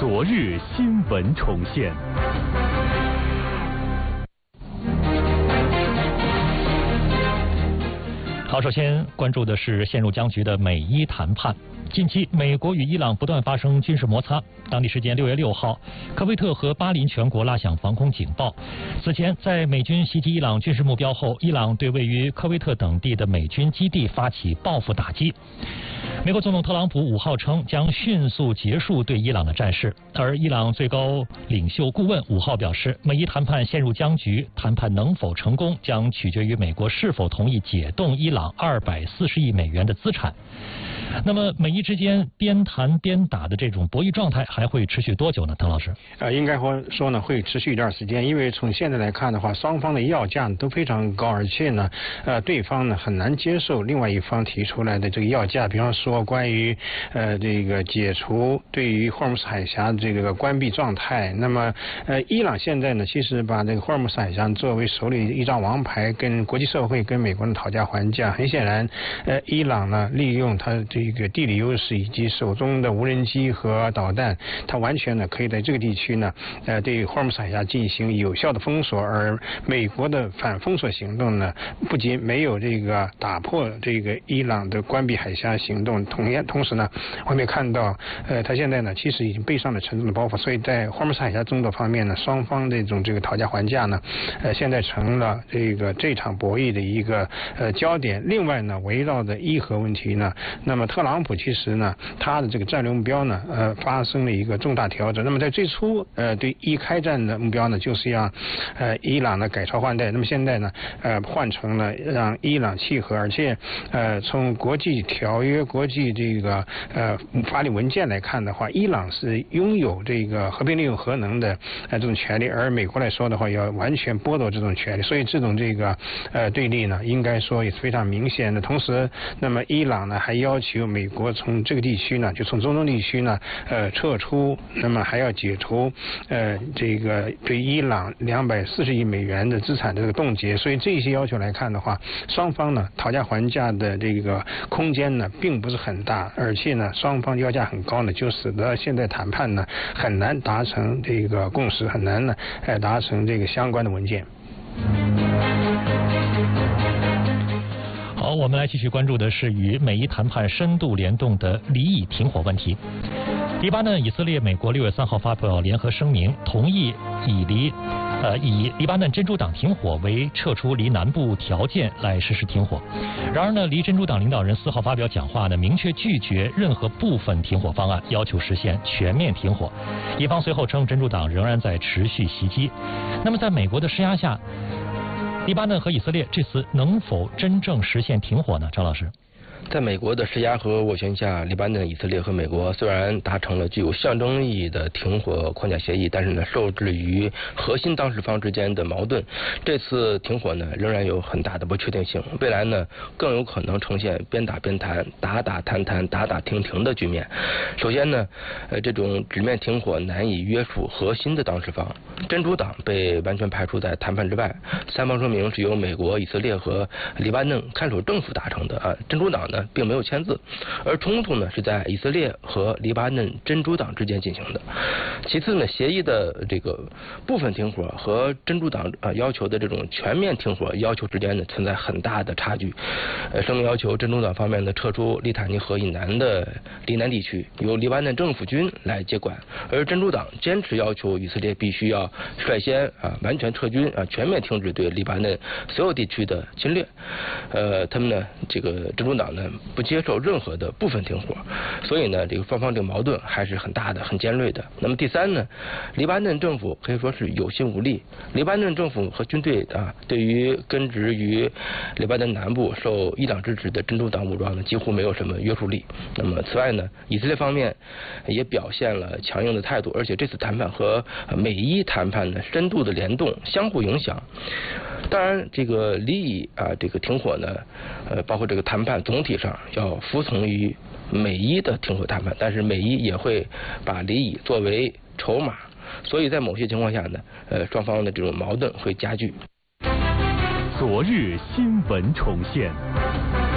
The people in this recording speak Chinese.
昨日新闻重现。好，首先关注的是陷入僵局的美伊谈判。近期，美国与伊朗不断发生军事摩擦。当地时间6月6号，科威特和巴林全国拉响防空警报。此前，在美军袭击伊朗军事目标后，伊朗对位于科威特等地的美军基地发起报复打击。美国总统特朗普5号称将迅速结束对伊朗的战事，而伊朗最高领袖顾问5号表示，美伊谈判陷入僵局，谈判能否成功将取决于美国是否同意解冻伊朗240亿美元的资产。那么，美伊之间边谈边打的这种博弈状态还会持续多久呢？滕老师？ 应该说呢，会持续一段时间，因为从现在来看的话，双方的要价都非常高，而且呢，对方呢很难接受另外一方提出来的这个要价，比方说关于这个解除对于霍尔木兹海峡这个关闭状态。那么伊朗现在呢，其实把这个霍尔木兹海峡作为手里一张王牌，跟国际社会跟美国人讨价还价。很显然，伊朗呢利用它这个地理优势以及手中的无人机和导弹，它完全呢可以在这个地区呢对霍尔木兹海峡进行有效的封锁。而美国的反封锁行动呢，不仅没有这个打破这个伊朗的关闭海峡行动，同时呢，我们也看到它现在呢其实已经背上了沉重的包袱。所以在霍尔木兹海峡争夺方面呢，双方这个讨价还价呢，现在成了这场博弈的一个焦点。另外呢，围绕着伊核问题呢，那么特朗普其实呢，他的这个战略目标呢，发生了一个重大调整。那么在最初，对伊开战的目标呢，就是让伊朗呢改朝换代。那么现在呢，换成了让伊朗契合，而且从国际条约、国际这个法理文件来看的话，伊朗是拥有这个和平利用核能的这种权利，而美国来说的话，要完全剥夺这种权利。所以这种对立呢，应该说也是非常明显的。同时，那么伊朗呢还要求美国从这个地区呢，就从中东地区呢撤出，那么还要解除这个对伊朗240亿美元的资产的这个冻结。所以这些要求来看的话，双方呢讨价还价的这个空间呢并不是很大，而且呢双方要价很高呢，就使得现在谈判呢很难达成这个共识，很难呢达成这个相关的文件。 好，我们来继续关注的是与美伊谈判深度联动的黎以停火问题。黎巴嫩、以色列、美国6月3号发表联合声明，同意以黎巴嫩真主党停火为撤出黎南部条件来实施停火。然而呢，黎真主党领导人4号发表讲话呢，明确拒绝任何部分停火方案，要求实现全面停火。一方随后称，真主党仍然在持续袭击。那么在美国的施压下，黎巴嫩和以色列这次能否真正实现停火呢？张老师？ 在美国的施压和斡旋下，黎巴嫩、以色列和美国虽然达成了具有象征意义的停火框架协议，但是呢，受制于核心当事方之间的矛盾，这次停火呢仍然有很大的不确定性。未来呢，更有可能呈现边打边谈、打打谈谈、打打停停的局面。首先呢，这种直面停火难以约束核心的当事方，真主党被完全排除在谈判之外。三方声明是由美国、以色列和黎巴嫩看守政府达成的真主党呢并没有签字，而冲突呢是在以色列和黎巴嫩真主党之间进行的。其次呢，协议的这个部分停火和真主党要求的这种全面停火要求之间呢存在很大的差距。声明要求真主党方面呢撤出利塔尼河以南的黎南地区，由黎巴嫩政府军来接管，而真主党坚持要求以色列必须要率先完全撤军全面停止对黎巴嫩所有地区的侵略。他们呢这个真主党呢不接受任何的部分停火，所以呢这个双方这个矛盾还是很大的、很尖锐的。那么第三呢，黎巴嫩政府可以说是有心无力。黎巴嫩政府和军队对于根植于黎巴嫩南部受伊朗支持的真主党武装呢几乎没有什么约束力。那么此外呢，以色列方面也表现了强硬的态度，而且这次谈判和美伊谈判呢深度的联动，相互影响。当然，这个黎以这个停火呢，包括这个谈判总体上要服从于美伊的停火谈判，但是美伊也会把黎以作为筹码，所以在某些情况下呢，双方的这种矛盾会加剧。 昨日新闻重现。